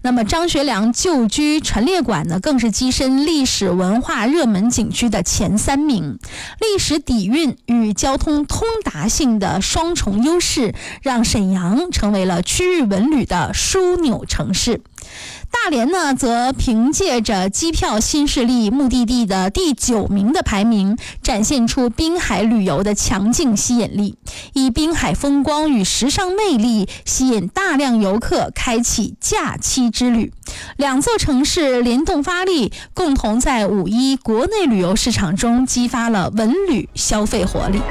那么张学良旧居陈列馆呢，更是跻身历史文化热门景区的前3名。历史底蕴与交通通达性的双重优势，让沈阳成为了区域文旅的枢纽城市。大连呢，则凭借着机票新势力目的地的第9名的排名，展现出滨海旅游的强劲吸引力，以滨海风光与时尚魅力吸引大量游客，开启假期之旅。2座城市联动发力，共同在5·1国内旅游市场中激发了文旅消费活力。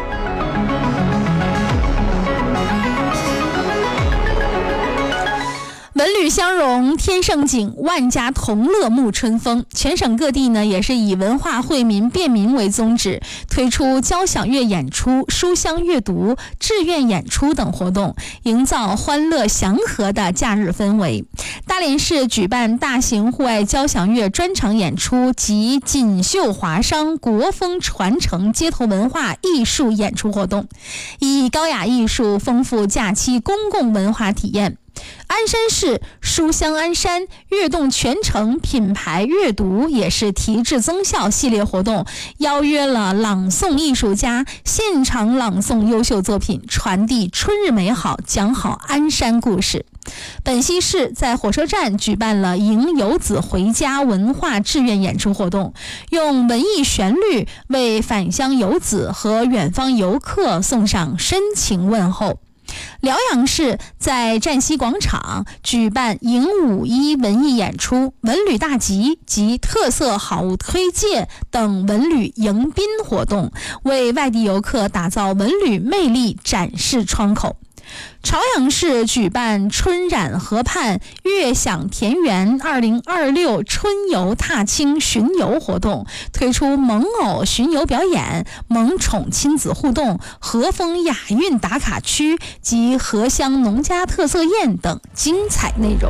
文旅相融，天盛景，万家同乐沐春风。全省各地呢，也是以文化惠民便民为宗旨，推出交响乐演出、书香阅读、志愿演出等活动，营造欢乐祥和的假日氛围。大连市举办大型户外交响乐专场演出及锦绣华商国风传承街头文化艺术演出活动，以高雅艺术丰富假期公共文化体验。鞍山市书香鞍山悦动全城品牌阅读也是提质增效系列活动，邀约了朗诵艺术家现场朗诵优秀作品，传递春日美好，讲好鞍山故事。本溪市在火车站举办了迎游子回家文化志愿演出活动，用文艺旋律为返乡游子和远方游客送上深情问候。辽阳市在站西广场举办迎5·1文艺演出、文旅大集及特色好物推介等文旅迎宾活动，为外地游客打造文旅魅力展示窗口。朝阳市举办春染河畔悦享田园2026春游踏青巡游活动，推出蒙偶巡游表演、萌宠亲子互动、和风雅韵打卡区及荷乡农家特色宴等精彩内容。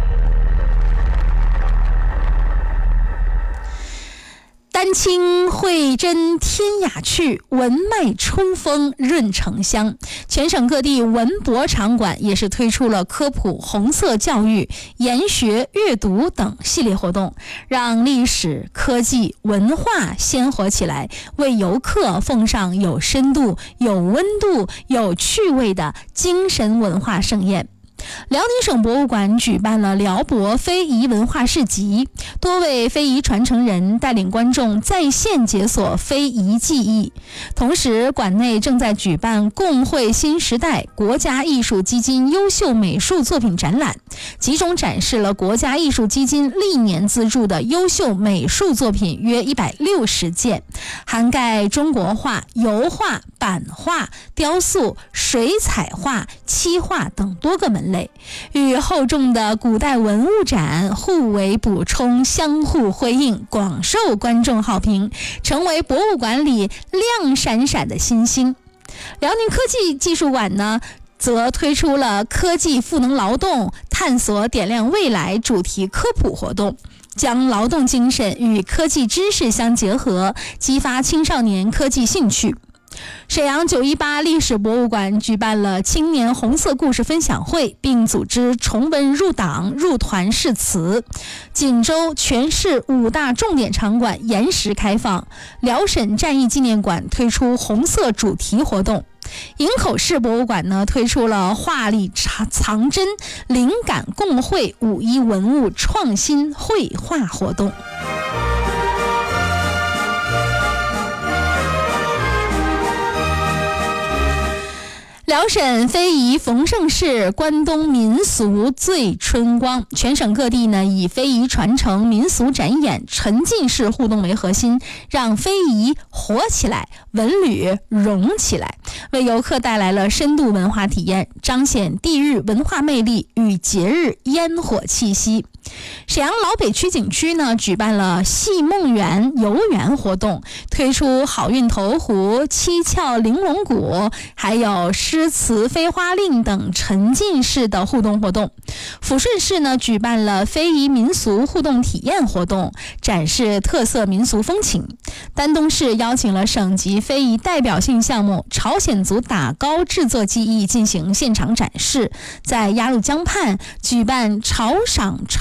丹青绘真天涯趣，文脉春风润城乡。全省各地文博场馆也是推出了科普、红色教育、研学、阅读等系列活动，让历史、科技、文化鲜活起来，为游客奉上有深度、有温度、有趣味的精神文化盛宴。辽宁省博物馆举办了辽博非遗文化市集，多位非遗传承人带领观众在线解锁非遗技艺。同时，馆内正在举办共绘新时代国家艺术基金优秀美术作品展览，集中展示了国家艺术基金历年资助的优秀美术作品约160件，涵盖中国画、油画、版画、雕塑、水彩画、漆画等多个门类，与厚重的古代文物展互为补充，相互辉映，广受观众好评，成为博物馆里亮闪闪的新星。辽宁科技技术馆呢，则推出了科技赋能劳动、探索点亮未来主题科普活动，将劳动精神与科技知识相结合，激发青少年科技兴趣。沈阳918历史博物馆举办了青年红色故事分享会，并组织重温入党入团誓词。锦州全市5大重点场馆延时开放，辽沈战役纪念馆推出红色主题活动。营口市博物馆呢，推出了画里藏真灵感共绘5·1文物创新绘画活动。辽沈非遗丰盛世，关东民俗醉春光。全省各地呢，以非遗传承、民俗展演、沉浸式互动为核心，让非遗活起来，文旅融起来，为游客带来了深度文化体验，彰显地域文化魅力与节日烟火气息。沈阳老北区景区呢，举办了戏梦园游园活动，推出好运投壶、七窍玲珑鼓，还有诗词飞花令等沉浸式的互动活动。抚顺市呢，举办了非遗民俗互动体验活动，展示特色民俗风情。丹东市邀请了省级非遗代表性项目朝鲜族打糕制作技艺进行现场展示，在鸭绿江畔举办潮赏